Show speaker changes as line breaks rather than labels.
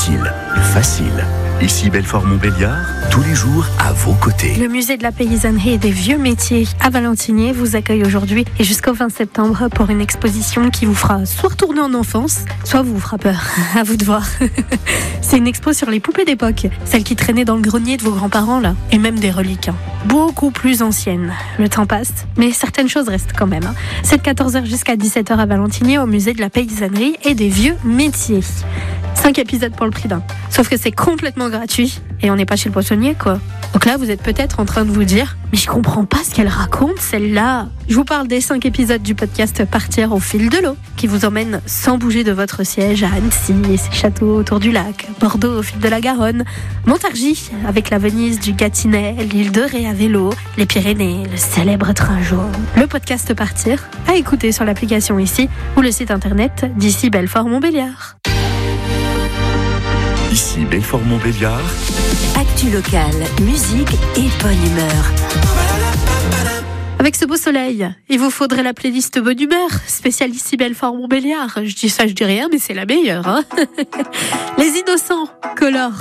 utile, facile. Ici Belfort-Montbéliard, tous les jours à vos côtés.
Le musée de la paysannerie et des vieux métiers à Valentinier vous accueille aujourd'hui et jusqu'au 20 septembre pour une exposition qui vous fera soit retourner en enfance, soit vous fera peur. À vous de voir. C'est une expo sur les poupées d'époque, celles qui traînaient dans le grenier de vos grands-parents là, et même des reliques. Beaucoup plus anciennes. Le temps passe, mais certaines choses restent quand même. C'est de 14h jusqu'à 17h à Valentinier au musée de la paysannerie et des vieux métiers. 5 épisodes pour le prix d'un. Sauf que c'est complètement gratuit et on n'est pas chez le poissonnier, quoi. Donc là, vous êtes peut-être en train de vous dire « Mais je comprends pas ce qu'elle raconte, celle-là !» Je vous parle des 5 épisodes du podcast Partir au fil de l'eau, qui vous emmène sans bouger de votre siège à Annecy et ses châteaux autour du lac, Bordeaux au fil de la Garonne, Montargis avec la Venise du Gâtinais, l'île de Ré à vélo, les Pyrénées, le célèbre train jaune. Le podcast Partir, à écouter sur l'application ici ou le site internet d'ici Belfort-Montbéliard.
Ici Belfort-Montbéliard.
Actu locale, musique et bonne humeur.
Avec ce beau soleil, il vous faudrait la playlist bonne humeur, spéciale ici Belfort-Montbéliard. Je dis ça, je dis rien, mais c'est la meilleure. Hein. Les Innocents, Color.